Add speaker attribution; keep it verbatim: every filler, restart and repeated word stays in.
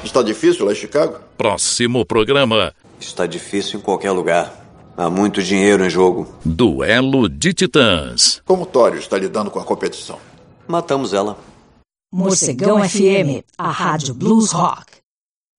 Speaker 1: Está difícil lá em Chicago?
Speaker 2: Próximo programa.
Speaker 3: Está difícil em qualquer lugar. Há muito dinheiro em jogo.
Speaker 2: Duelo de Titãs.
Speaker 1: Como o Tório está lidando com a competição?
Speaker 3: Matamos ela.
Speaker 4: Morcegão F M, a rádio Blues Rock.